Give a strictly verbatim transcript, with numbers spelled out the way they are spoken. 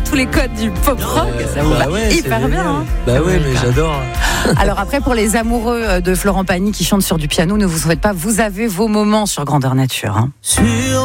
tous les codes du pop rock. Ça vous bah va ouais, hyper bien. Hein. Bah ouais, mais j'adore. Alors après, pour les amoureux de Florent Pagny qui chantent sur du piano, ne vous en faites pas, vous avez vos moments sur Grandeur Nature. Hein. Sur